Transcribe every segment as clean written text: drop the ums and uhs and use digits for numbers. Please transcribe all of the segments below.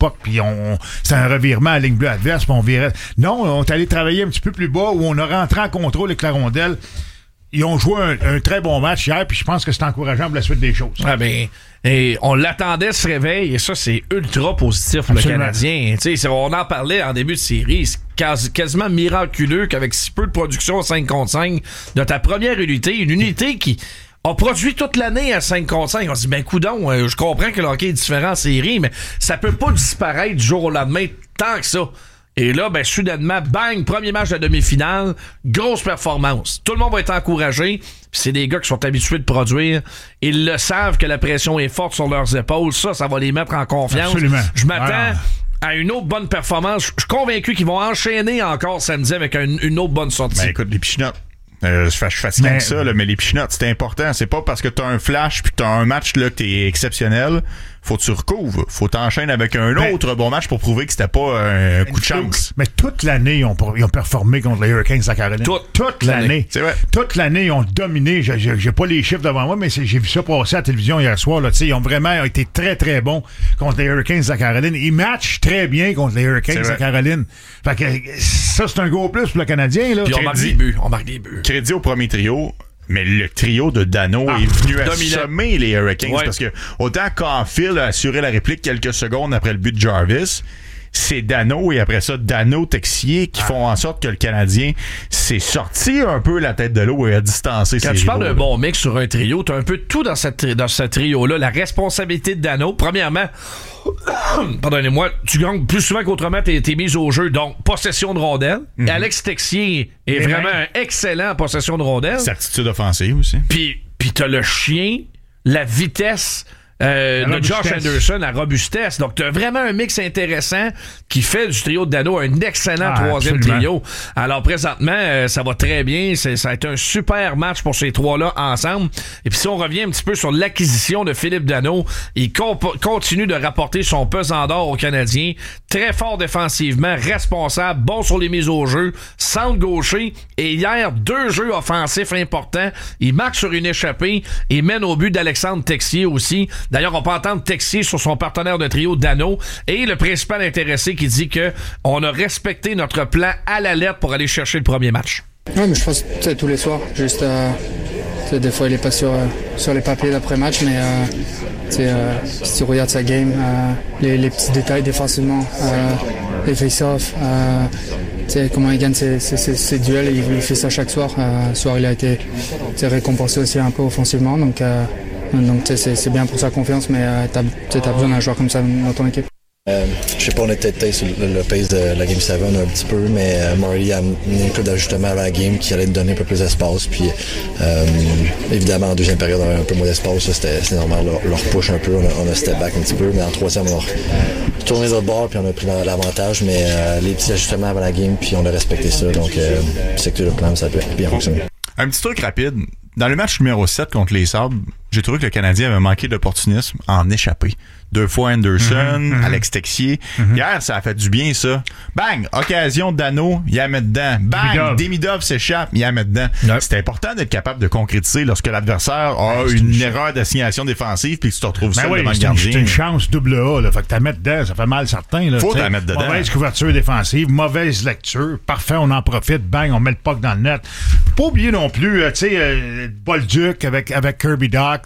puck, puis c'est un revirement à la ligne bleue adverse, puis on virait. Non, on est allé travailler un petit peu plus bas, où on a rentré en contrôle avec la rondelle. Ils ont joué un très bon match hier, puis je pense que c'est encourageant pour la suite des choses. Ah ben, et on l'attendait ce réveil, et ça, c'est ultra positif pour Absolument. le Canadien. On en parlait en début de série. C'est quasiment miraculeux qu'avec si peu de production 5 contre 5 de ta première unité, une unité qui a produit toute l'année à 5 contre 5. On se dit, ben coudonc, je comprends que le hockey est différent en série, mais ça peut pas disparaître du jour au lendemain tant que ça. Et là, ben, soudainement, bang, premier match de la demi-finale, grosse performance. Tout le monde va être encouragé. Puis c'est des gars qui sont habitués de produire. Ils le savent que la pression est forte sur leurs épaules. Ça va les mettre en confiance. Absolument. Je m'attends à une autre bonne performance. Je suis convaincu qu'ils vont enchaîner encore samedi avec une autre bonne sortie. Ben écoute, les pichenottes. Je suis fatigué avec ça, là, mais les pichenottes, c'est important. C'est pas parce que t'as un flash puis t'as un match là que t'es exceptionnel. Faut que tu recouvres. Faut t'enchaîner avec un autre bon match pour prouver que c'était pas un coup de chance. Mais toute l'année, ils ont performé contre les Hurricanes de Caroline. Toute l'année. C'est vrai. Toute l'année, ils ont dominé. J'ai pas les chiffres devant moi, mais j'ai vu ça passer à la télévision hier soir. Là. Ils ont vraiment été très, très bons contre les Hurricanes de Caroline. Ils matchent très bien contre les Hurricanes de Caroline. Fait que ça, c'est un gros plus pour le Canadien. Là. Puis on marque des buts. Crédit au premier trio. Mais le trio de Dano est venu assommer les Hurricanes parce que autant Caulfield a assuré la réplique quelques secondes après le but de Jarvis, c'est Dano et après ça Dano Texier qui font en sorte que le Canadien s'est sorti un peu la tête de l'eau et a distancé ses rivaux. Quand tu parles d'un bon mix sur un trio, t'as un peu tout dans ce trio-là. La responsabilité de Dano, premièrement, pardonnez-moi, tu gagnes plus souvent qu'autrement tes mises au jeu, donc possession de rondelle. Alex Texier est vraiment un excellent possession de rondelle. Certitude offensive aussi. Puis t'as le chien, la vitesse de Josh Anderson, la robustesse. Donc, t'as vraiment un mix intéressant qui fait du trio de Dano un excellent troisième trio. Alors, présentement, ça va très bien. Ça a été un super match pour ces trois-là ensemble. Et puis, si on revient un petit peu sur l'acquisition de Philippe Dano, il continue de rapporter son pesant d'or aux Canadiens. Très fort défensivement, responsable, bon sur les mises au jeu, centre gaucher. Et hier, 2 jeux offensifs importants. Il marque sur une échappée et mène au but d'Alexandre Texier aussi. D'ailleurs, on peut entendre Texier sur son partenaire de trio, Dano, et le principal intéressé qui dit que on a respecté notre plan à la lettre pour aller chercher le premier match. Oui, mais je pense que tous les soirs, juste des fois il est pas sur les papiers d'après-match, mais si tu regardes sa game, les petits détails défensivement, les face-offs, comment il gagne ses duels, il fait ça chaque soir. Ce soir, il a été récompensé aussi un peu offensivement, donc c'est bien pour sa confiance, mais t'as besoin d'un joueur comme ça dans ton équipe. Je sais pas, on était peut-être sur le pace de la Game 7 un petit peu, mais Murray a amené un peu d'ajustement à la game qui allait te donner un peu plus d'espace. Puis évidemment, en deuxième période, on avait un peu moins d'espace. C'était normal, leur push un peu, on a step back un petit peu, mais en troisième, on a tourné de bord puis on a pris l'avantage. Mais les petits ajustements avant la game, puis on a respecté ça. Donc, c'est que tout le plan, ça a bien fonctionné. Un petit truc rapide. Dans le match numéro 7 contre les Sabres, j'ai trouvé que le Canadien avait manqué d'opportunisme en échappé. 2 fois Anderson, Alex Texier. Hier, ça a fait du bien, ça. Bang! Occasion de Dano, il la met dedans. Bang! Demidov s'échappe, il la met dedans. Yep. C'est important d'être capable de concrétiser lorsque l'adversaire a une erreur d'assignation défensive puis que tu te retrouves seul devant le gardien. C'est une chance double A. Là. Fait que t'as mettre dedans, ça fait mal certain. Là, faut la mettre dedans. Mauvaise couverture défensive, mauvaise lecture. Parfait, on en profite. Bang, on met le puck dans le net. Faut pas oublier non plus, Bolduc avec Kirby Dach,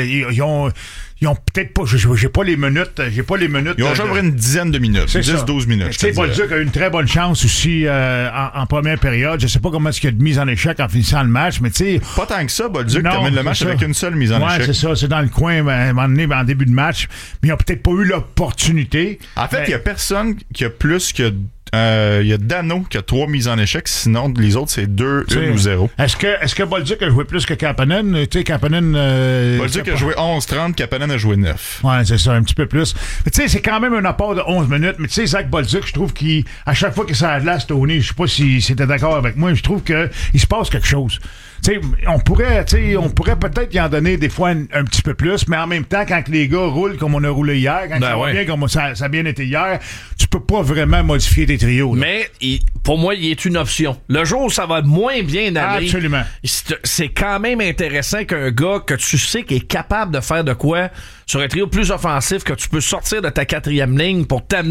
ils ont peut-être pas. J'ai pas les minutes. Ils ont joué une dizaine de minutes. 10-12 minutes. Tu sais, Bolduc a eu une très bonne chance aussi en première période. Je sais pas comment est-ce qu'il y a de mise en échec en finissant le match, mais tu sais. Pas tant que ça, Bolduc termine le match avec une seule mise en échec. Ouais, c'est ça. C'est dans le coin, à un moment donné, en début de match. Mais ils ont peut-être pas eu l'opportunité. En fait, il y a personne qui a plus que. Il y a Dano qui a 3 mises en échec, sinon les autres c'est 2, 1 ou 0. Est-ce que Bolduc a joué plus que Kapanen? Tu sais, Kapanen... Bolduc a joué 11-30, Kapanen a joué 9. Ouais, c'est ça, un petit peu plus. Mais tu sais, c'est quand même un apport de 11 minutes. Mais tu sais, Zach Bolduc, je trouve qu'à chaque fois qu'il s'est à la glace, Tony, je sais pas si c'était d'accord avec moi, je trouve qu'il se passe quelque chose. T'sais, on pourrait peut-être y en donner des fois un petit peu plus, mais en même temps, quand les gars roulent comme on a roulé hier, quand ça va bien comme ça a bien été hier, tu peux pas vraiment modifier tes trios. Là. Mais pour moi, il est une option. Le jour où ça va moins bien aller, absolument. C'est quand même intéressant qu'un gars que tu sais qui est capable de faire de quoi sur un trio plus offensif, que tu peux sortir de ta 4e ligne pour t'amener